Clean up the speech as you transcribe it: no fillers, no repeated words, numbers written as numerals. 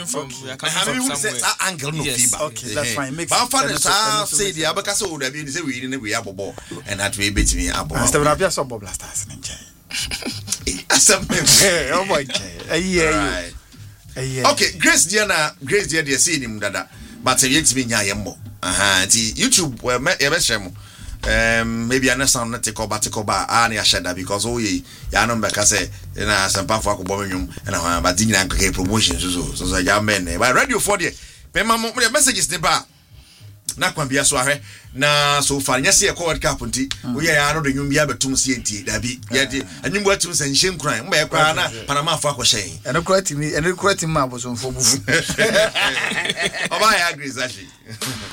coming from somewhere. Angle no feedback. Okay, that's fine. Makes but I say the abacus would have been say we didn't we have a ball and that way bet me up. Mr. Rapia so Bob Blasters in oh my God. Okay, Grace dear they see him dada. But say yet me nyayembo. YouTube where maybe I know some not take over and I share that because ya no make say na some pa for akobomnyum and but dinna nke promotion so ya men but radio for there me messages dey ba na kwambia so ahwe na so far nya se World Cup nti we ya no do nyum bia betum se enti da bi ya di anyum atum se nhyen kran mba e kwa na Panama afọ akọhyen ene kurati ma boso mfo bufu oba ya agree zashi